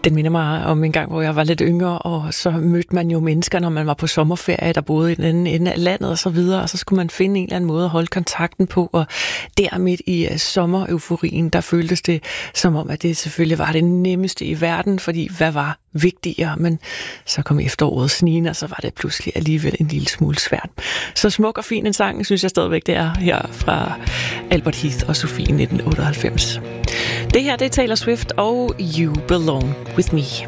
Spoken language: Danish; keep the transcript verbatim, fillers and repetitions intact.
Den minder mig om en gang, hvor jeg var lidt yngre, og så mødte man jo mennesker, når man var på sommerferie, der boede i den anden ende af landet og så videre, og så skulle man finde en eller anden måde at holde kontakten på, og der midt i uh, sommereuforien, der føltes det som om, at det selvfølgelig var det nemmeste i verden, fordi hvad var vigtigere, men så kom efteråret snigende, og så var det pludselig alligevel en lille smule svært. Så smuk og fin en sang, synes jeg stadigvæk, det er her fra Albert Heath og Sofie nitten otteoghalvfems. Det her, det er Taylor Swift og You Belong With Me.